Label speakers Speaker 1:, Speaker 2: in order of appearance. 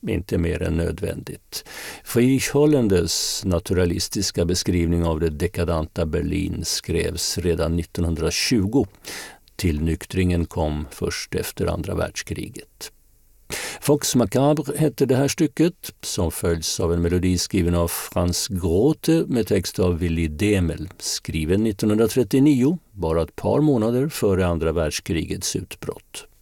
Speaker 1: inte mer än nödvändigt. Friedrich Holländers naturalistiska beskrivning av det dekadanta Berlin skrevs redan 1920. Tillnyktringen kom först efter andra världskriget. Fox Macabre hette det här stycket, som följs av en melodi skriven av Franz Grote med text av Willy Demel, skriven 1939, bara ett par månader före andra världskrigets utbrott.